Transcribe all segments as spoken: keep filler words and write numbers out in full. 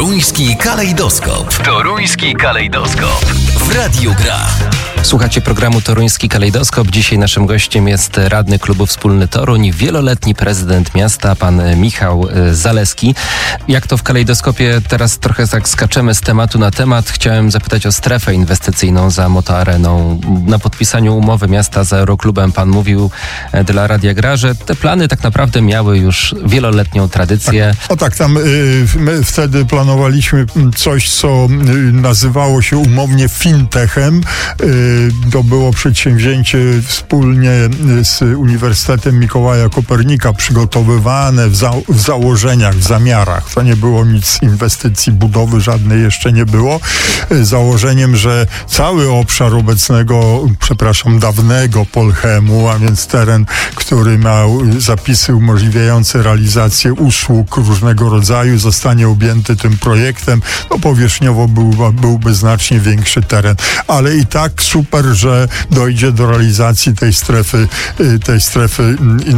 Toruński kalejdoskop. Toruński kalejdoskop. W Radiu Gra. Słuchacie programu Toruński Kalejdoskop. Dzisiaj naszym gościem jest radny klubu Wspólny Toruń, wieloletni prezydent miasta, pan Michał Zaleski. Jak to w kalejdoskopie, teraz trochę tak skaczemy z tematu na temat. Chciałem zapytać o strefę inwestycyjną za Motoareną. Na podpisaniu umowy miasta z Aeroklubem pan mówił dla Radia Gra, że te plany tak naprawdę miały już wieloletnią tradycję. Tak. O tak, tam y, my wtedy planowaliśmy coś, co y, nazywało się umownie fintechem. Y, To było przedsięwzięcie wspólnie z Uniwersytetem Mikołaja Kopernika, przygotowywane w, za, w założeniach, w zamiarach. To nie było nic, inwestycji, budowy żadnej jeszcze nie było. Założeniem, że cały obszar obecnego, przepraszam, dawnego Polchemu, a więc teren, który miał zapisy umożliwiające realizację usług różnego rodzaju, zostanie objęty tym projektem. No powierzchniowo był, byłby znacznie większy teren. Ale i tak super, że dojdzie do realizacji tej strefy, tej strefy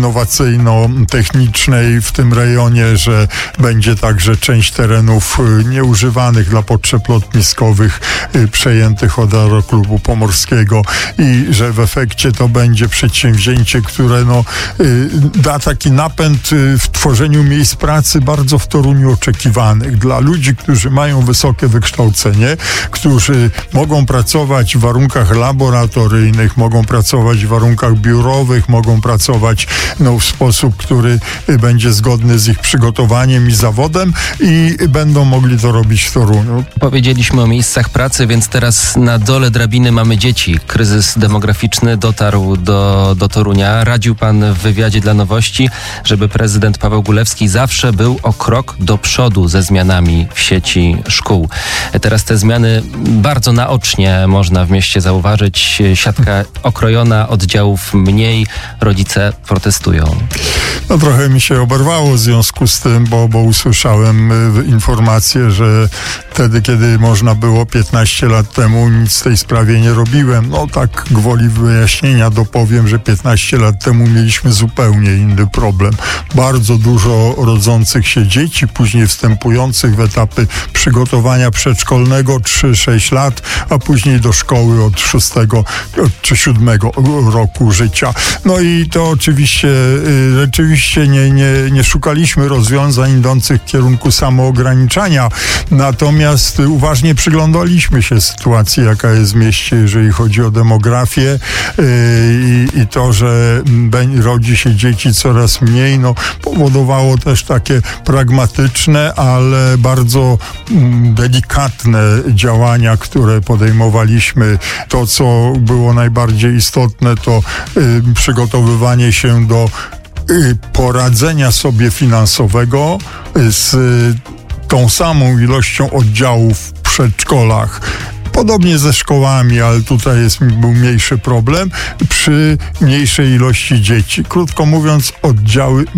innowacyjno-technicznej w tym rejonie, że będzie także część terenów nieużywanych dla potrzeb lotniskowych przejętych od Aeroklubu Pomorskiego i że w efekcie to będzie przedsięwzięcie, które no, da taki napęd w tworzeniu miejsc pracy bardzo w Toruniu oczekiwanych dla ludzi, którzy mają wysokie wykształcenie, którzy mogą pracować w warunkach laboratoryjnych, mogą pracować w warunkach biurowych, mogą pracować no, w sposób, który będzie zgodny z ich przygotowaniem i zawodem i będą mogli to robić w Toruniu. Powiedzieliśmy o miejscach pracy, więc teraz na dole drabiny mamy dzieci. Kryzys demograficzny dotarł do, do Torunia. Radził pan w wywiadzie dla Nowości, żeby prezydent Paweł Gulewski zawsze był o krok do przodu ze zmianami w sieci szkół. Teraz te zmiany bardzo naocznie można w mieście zauważyć. Siatka okrojona, oddziałów mniej, rodzice protestują. No trochę mi się oberwało w związku z tym, bo, bo usłyszałem y, informację, że wtedy, kiedy można było piętnaście lat temu, nic w tej sprawie nie robiłem. No tak gwoli wyjaśnienia dopowiem, że piętnaście lat temu mieliśmy zupełnie inny problem. Bardzo dużo rodzących się dzieci, później wstępujących w etapy przygotowania przedszkolnego trzy sześć lat, a później do szkoły od szóstego czy siódmego roku życia. No i to oczywiście y, rzeczywiście nie, nie, nie szukaliśmy rozwiązań idących w kierunku samoograniczania, natomiast uważnie przyglądaliśmy się sytuacji, jaka jest w mieście, jeżeli chodzi o demografię y, i, i to, że be, rodzi się dzieci coraz mniej, no powodowało też takie pragmatyczne, ale bardzo mm, delikatne działania, które podejmowaliśmy. To, co było najbardziej istotne, to y, przygotowywanie się do y, poradzenia sobie finansowego z y, tą samą ilością oddziałów w przedszkolach. Podobnie ze szkołami, ale tutaj jest, był mniejszy problem przy mniejszej ilości dzieci. Krótko mówiąc, oddziały